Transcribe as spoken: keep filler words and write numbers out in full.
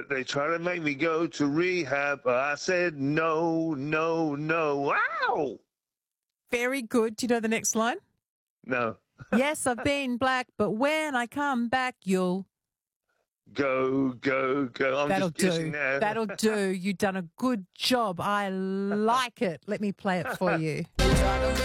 But they try to make me go to rehab. But I said no, no, no. Wow. Very good. Do you know the next line? No. Yes, I've been black, but when I come back, you'll... Go, go, go. I'm That'll just guessing do. now. That'll do. You've done a good job. I like it. Let me play it for you.